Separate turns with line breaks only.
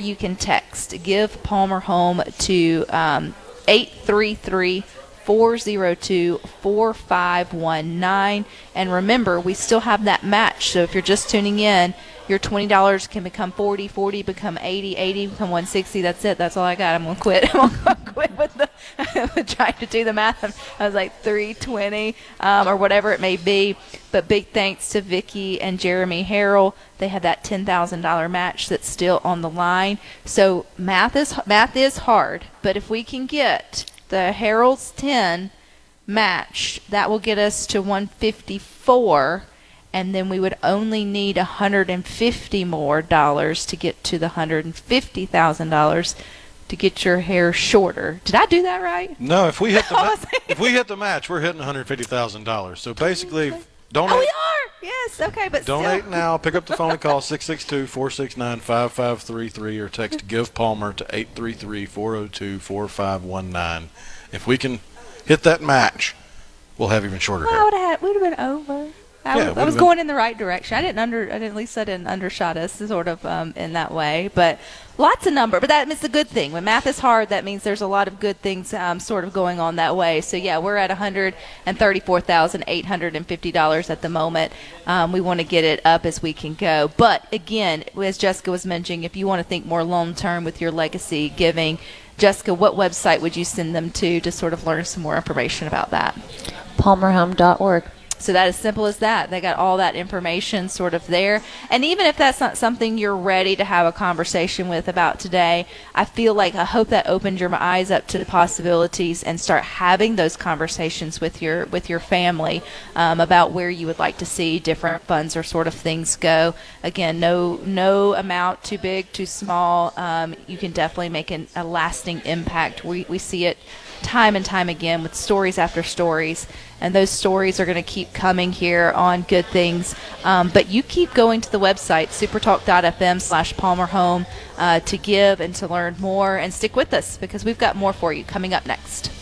you can text Give Palmer Home to 833-402-4519. And remember, we still have that match. So if you're just tuning in, your $20 can become 40, 40 become 80, 80 become 160. That's it. That's all I got. I'm going to quit. I'm going to quit with trying to do the math. I was like 320 or whatever it may be. But big thanks to Vicki and Jeremy Harrell. They have that $10,000 match that's still on the line. So math is hard, but if we can get the Harrell's 10 matched, that will get us to 154, and then we would only need $150 more to get to the $150,000 to get your hair shorter. Did I do that right?
No, if we hit the match, we're hitting $150,000. So basically, donate.
Oh, we are. Yes. Okay, but
donate
still.
now. Pick up the phone and call 662-469-5533 or text Give Palmer to 833-402-4519. If we can hit that match, we'll have even shorter hair.
We'd have been over. I was going in the right direction. I didn't undershot us sort of in that way, but lots of number. But that is a good thing. When math is hard, that means there's a lot of good things sort of going on that way. So yeah, we're at $134,850 at the moment. We want to get it up as we can go. But again, as Jessica was mentioning, if you want to think more long term with your legacy giving, Jessica, what website would you send them to sort of learn some more information about that?
palmerhome.org.
So that is simple as that. They got all that information sort of there. And even if that's not something you're ready to have a conversation with about today, I hope that opened your eyes up to the possibilities and start having those conversations with your family about where you would like to see different funds or sort of things go. Again, no amount too big, too small. You can definitely make a lasting impact. We see it time and time again with stories after stories, and those stories are going to keep coming here on Good Things. But you keep going to the website, supertalk.fm/palmerhome, to give and to learn more, and stick with us because we've got more for you coming up next.